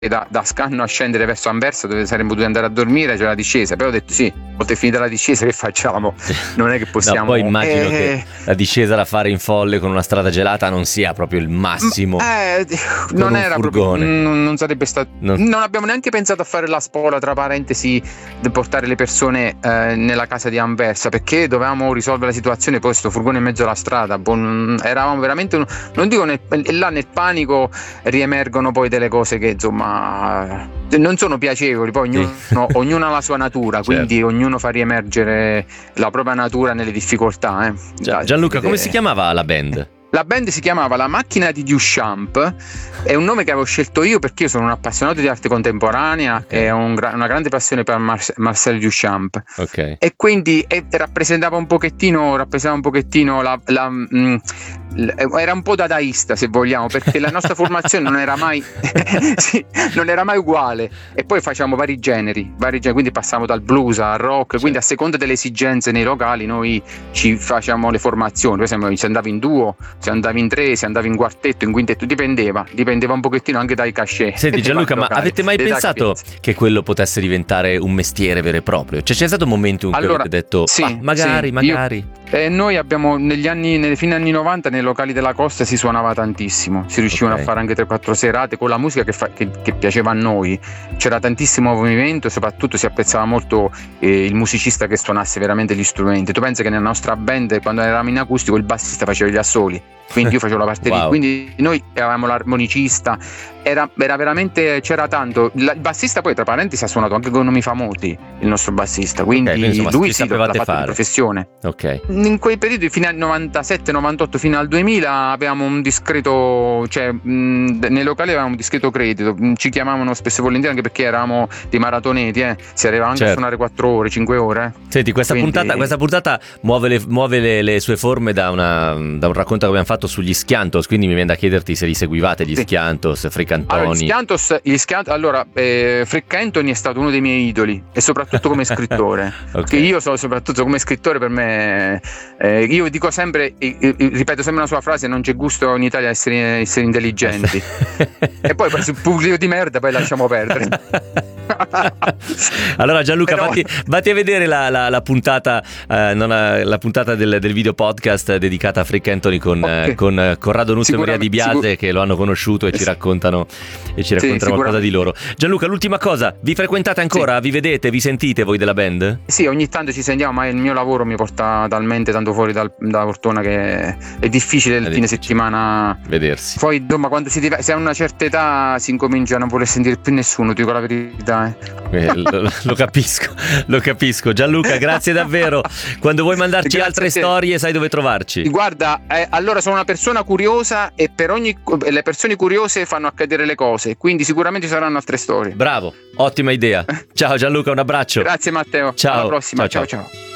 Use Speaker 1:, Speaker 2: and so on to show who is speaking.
Speaker 1: da Scanno a scendere verso Anversa, dove saremmo potuti andare a dormire, c'era la discesa, però ho detto sì, è finita la discesa, che facciamo? Non è che possiamo.
Speaker 2: No, poi immagino che la discesa da fare in folle con una strada gelata non sia proprio il massimo.
Speaker 1: Non era
Speaker 2: furgone.
Speaker 1: proprio, non sarebbe stato. Non abbiamo neanche pensato a fare la spola, tra parentesi, di portare le persone nella casa di Anversa, perché dovevamo risolvere la situazione. Poi sto furgone in mezzo alla strada, eravamo veramente, non dico là nel panico riemergono poi delle cose che insomma non sono piacevoli. Poi ognuno ha la sua natura, quindi ognuno fa riemergere la propria natura nelle difficoltà.
Speaker 2: Gianluca, come si chiamava la band?
Speaker 1: La band si chiamava La Macchina di Duchamp, è un nome che avevo scelto io perché io sono un appassionato di arte contemporanea e ho una grande passione per Marcel Duchamp. E quindi rappresentava un pochettino era un po' dadaista, se vogliamo, perché la nostra formazione non era mai non era mai uguale, e poi facciamo vari generi, quindi passavamo dal blues al rock, quindi a seconda delle esigenze nei locali noi ci facciamo le formazioni. Per esempio, si andava in duo, si andava in tre, si andava in quartetto, in quintetto, dipendeva un pochettino anche dai cachet.
Speaker 2: Senti Gianluca, ma avete mai pensato che quello potesse diventare un mestiere vero e proprio? Cioè, c'è stato un momento in cui avete detto magari
Speaker 1: noi abbiamo nelle fine anni 90 nei locali della costa si suonava tantissimo, si riuscivano a fare anche 3-4 serate con la musica che piaceva a noi, c'era tantissimo movimento e soprattutto si apprezzava molto il musicista che suonasse veramente gli strumenti. Tu pensi che nella nostra band, quando eravamo in acustico, il bassista faceva gli assoli, quindi io facevo la parte lì, quindi noi avevamo l'armonicista, era veramente, c'era tanto. Il bassista poi, tra parentesi, ha suonato anche con nomi famosi, il nostro bassista, quindi lui sì, l'ha fatto di professione. In quei periodi fino al 97-98 fino al 2000 avevamo un discreto, cioè nei locali avevamo un discreto credito, ci chiamavano spesso e volentieri anche perché eravamo dei maratoneti, si arrivava anche a suonare 4 ore, 5 ore.
Speaker 2: Senti, questa puntata muove le sue forme da un racconto che abbiamo fatto sugli Schiantos, quindi mi viene da chiederti se li seguivate gli Schiantos, Frick Antoni.
Speaker 1: Allora, Frick Antoni è stato uno dei miei idoli, e soprattutto come scrittore. Perché io soprattutto come scrittore, per me io dico sempre, ripeto sempre una sua frase: non c'è gusto in Italia essere intelligenti. E poi sul pubblico di merda poi lasciamo perdere.
Speaker 2: Allora Gianluca, vatti a vedere la puntata la puntata del video podcast dedicata a Frick Antoni con Corrado Nuzzo e Maria Di Biase, che lo hanno conosciuto e ci raccontano qualcosa di loro. Gianluca, l'ultima cosa, vi frequentate ancora? Vi vedete, vi sentite voi della band?
Speaker 1: Sì, ogni tanto ci sentiamo, ma il mio lavoro mi porta talmente tanto fuori da Ortona che è difficile il fine settimana
Speaker 2: vedersi.
Speaker 1: Poi insomma, quando si ha una certa età si incomincia a non voler sentire più nessuno, ti dico la verità.
Speaker 2: Lo capisco. Gianluca, grazie davvero. Quando vuoi mandarci altre storie sai dove trovarci.
Speaker 1: Guarda, allora sono una persona curiosa e le persone curiose fanno accadere le cose, quindi sicuramente ci saranno altre storie.
Speaker 2: Bravo, ottima idea. Ciao Gianluca, un abbraccio.
Speaker 1: Grazie Matteo,
Speaker 2: ciao.
Speaker 1: Alla prossima.
Speaker 2: Ciao.
Speaker 1: Ciao.